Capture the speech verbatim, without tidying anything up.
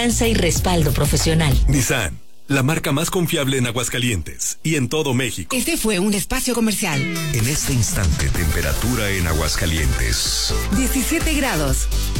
confianza y respaldo profesional. Nissan, la marca más confiable en Aguascalientes y en todo México. Este fue un espacio comercial. En este instante, temperatura en Aguascalientes. diecisiete grados.